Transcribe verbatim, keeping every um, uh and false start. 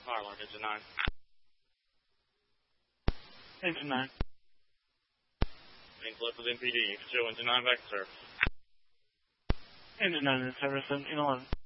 Firemark, engine nine. Engine nine. Main left with M P D. Show engine nine back to service. Engine nine in service, seventeen eleven.